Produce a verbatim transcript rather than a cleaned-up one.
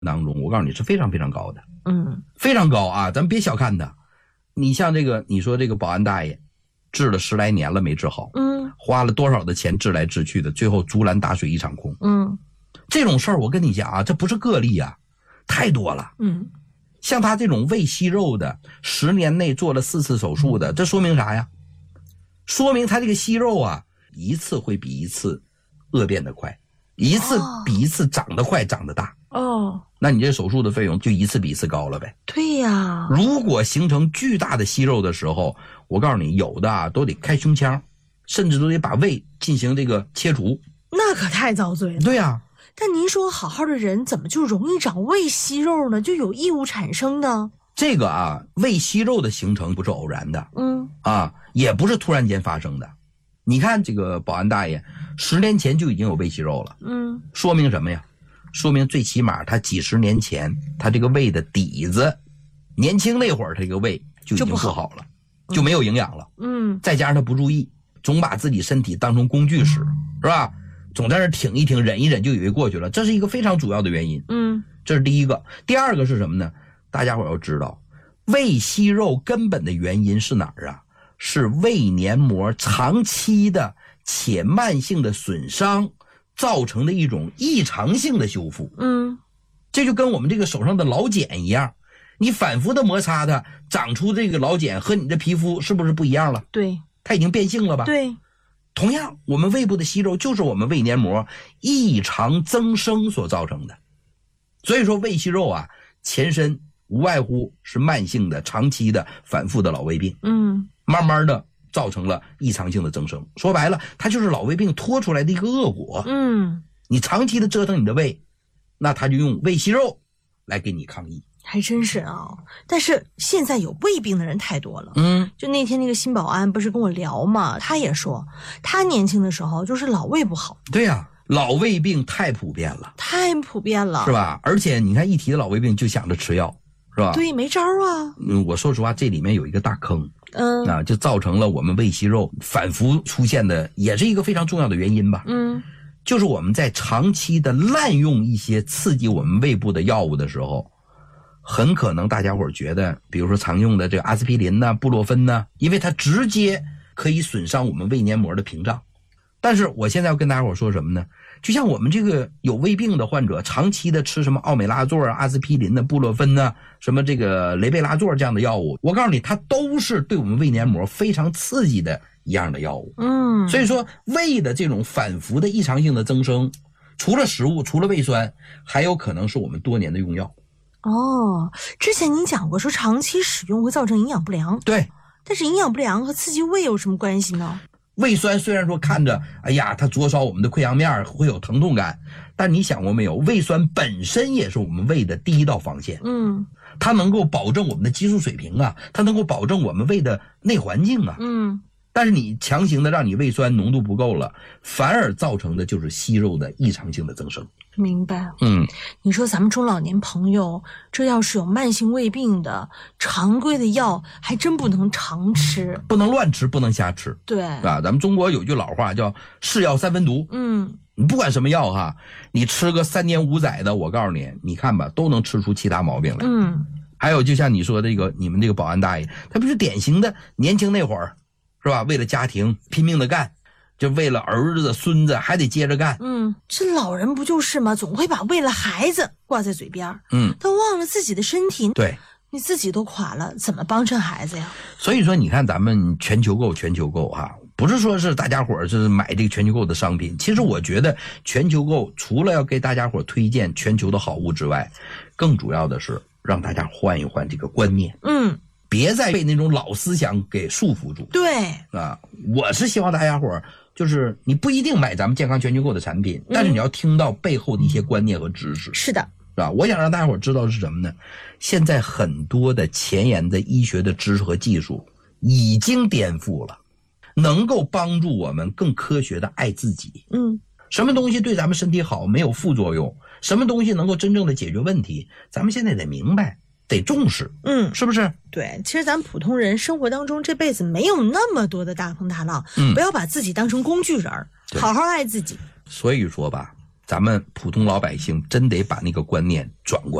当中，我告诉你是非常非常高的， 嗯， 非常高啊！咱别小看它。你像这个，你说这个保安大爷，治了十来年了没治好， 嗯， 花了多少的钱治来治去的，最后竹篮打水一场空。 嗯， 这种事儿我跟你讲啊，这不是个例啊，太多了。 嗯， 像他这种胃息肉的，十年内做了四次手术的，这说明啥呀？说明他这个息肉啊，一次会比一次恶变得快，一次比一次长得快，长得大。 哦， 那你这手术的费用就一次比一次高了呗。 对呀。 如果形成巨大的息肉的时候，我告诉你，有的啊都得开胸腔，甚至都得把胃进行这个切除。 那可太遭罪了。 对呀、啊。 但您说好好的人怎么就容易长胃息肉呢？就有异物产生呢？ 这个啊，胃息肉的形成不是偶然的， 嗯， 啊，也不是突然间发生的。你看这个保安大爷，十年前就已经有胃息肉了， 嗯， 说明什么呀？说明最起码他几十年前他这个胃的底子，年轻那会儿他这个胃就已经不好了，就, 就没有营养了。 嗯， 再加上他不注意，总把自己身体当成工具使，是吧？总在那挺一挺，忍一忍就以为过去了，这是一个非常主要的原因。 嗯， 这是第一个。第二个是什么呢？大家伙要知道，胃息肉根本的原因是哪儿啊？是胃黏膜长期的且慢性的损伤造成的一种异常性的修复。 嗯， 这就跟我们这个手上的老茧一样，你反复的摩擦它，长出这个老茧和你的皮肤是不是不一样了？ 对， 它已经变性了吧？ 对。 同样，我们胃部的息肉就是我们胃黏膜异常增生所造成的。所以说胃息肉啊，前身无外乎是慢性的、长期的、反复的老胃病。 嗯， 慢慢的造成了异常性的增生。说白了，它就是老胃病拖出来的一个恶果。 嗯， 你长期的折腾你的胃，那它就用胃息肉来给你抗议。 还真是啊，但是现在有胃病的人太多了。 嗯， 就那天那个新保安不是跟我聊嘛，他也说他年轻的时候就是老胃不好。 对呀、啊，老胃病太普遍了， 太普遍了， 是吧？而且你看一提到老胃病就想着吃药，是吧？ 对，没招啊。 嗯，我说实话，这里面有一个大坑， 嗯， 啊，就造成了我们胃息肉反复出现的，也是一个非常重要的原因吧。 嗯， 就是我们在长期的滥用一些刺激我们胃部的药物的时候，很可能大家伙觉得，比如说常用的这个阿司匹林呐、布洛芬呐，因为它直接可以损伤我们胃黏膜的屏障。但是我现在要跟大家伙说什么呢？就像我们这个有胃病的患者，长期的吃什么奥美拉唑、阿司匹林的布洛芬呐、什么这个雷贝拉唑这样的药物，我告诉你，它都是对我们胃黏膜非常刺激的一样的药物。 嗯， 所以说胃的这种反复的异常性的增生，除了食物，除了胃酸，还有可能是我们多年的用药。 哦，之前您讲过说长期使用会造成营养不良。 对， 但是营养不良和刺激胃有什么关系呢？ 胃酸虽然说看着，哎呀，它灼烧我们的溃疡面会有疼痛感，但你想过没有，胃酸本身也是我们胃的第一道防线。 嗯， 它能够保证我们的激素水平啊，它能够保证我们胃的内环境啊。 嗯， 但是你强行的让你胃酸浓度不够了，反而造成的就是息肉的异常性的增生。 明白。 嗯， 你说咱们中老年朋友，这要是有慢性胃病的，常规的药还真不能常吃， 不能乱吃，不能瞎吃。 对， 啊，咱们中国有句老话叫是药三分毒。 嗯， 你不管什么药哈，你吃个三年五载的，我告诉你，你看吧，都能吃出其他毛病来。 嗯， 还有就像你说这个，你们这个保安大爷，他不是典型的年轻那会儿，是吧？为了家庭拼命的干，就为了儿子孙子还得接着干。 嗯，这老人不就是吗？总会把为了孩子挂在嘴边， 嗯， 他忘了自己的身体。 对， 你自己都垮了，怎么帮衬孩子呀？ 所以说，你看咱们全球购，全球购哈，不是说是大家伙儿是买这个全球购的商品。其实我觉得全球购除了要给大家伙儿推荐全球的好物之外，更主要的是让大家换一换这个观念。 嗯， 别再被那种老思想给束缚住。 对啊，我是希望大家伙儿就是你不一定买咱们健康全球购的产品，但是你要听到背后的一些观念和知识。 是的， 是吧？我想让大家伙知道的是什么呢？现在很多的前沿的医学的知识和技术已经颠覆了，能够帮助我们更科学的爱自己。 嗯， 什么东西对咱们身体好，没有副作用，什么东西能够真正的解决问题，咱们现在得明白，得重视。 嗯， 是不是？ 对，其实咱们普通人生活当中这辈子没有那么多的大风大浪， 嗯， 不要把自己当成工具人，好好爱自己。 所以说吧， 咱们普通老百姓真得把那个观念转过来。